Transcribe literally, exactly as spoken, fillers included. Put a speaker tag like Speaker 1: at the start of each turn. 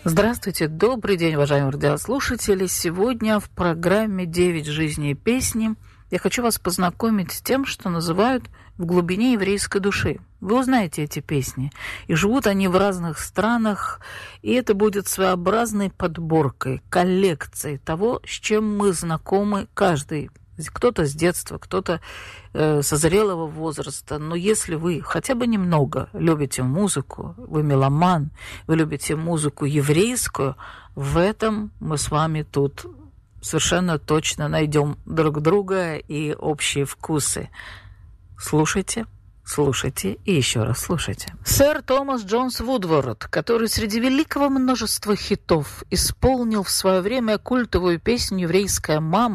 Speaker 1: Здравствуйте, добрый день, уважаемые радиослушатели. Сегодня в программе «Девять жизней и песни» я хочу вас познакомить с тем, что называют «в глубине еврейской души». Вы узнаете эти песни, и живут они в разных странах, и это будет своеобразной подборкой, коллекцией того, с чем мы знакомы каждый. Кто-то с детства, кто-то э, со зрелого возраста. Но если вы хотя бы немного любите музыку, вы меломан, вы любите музыку еврейскую, в этом мы с вами тут совершенно точно найдем друг друга и общие вкусы. Слушайте, слушайте и еще раз слушайте. Сэр Томас Джонс Вудворд, который среди великого множества хитов исполнил в свое время культовую песню «Еврейская мама»,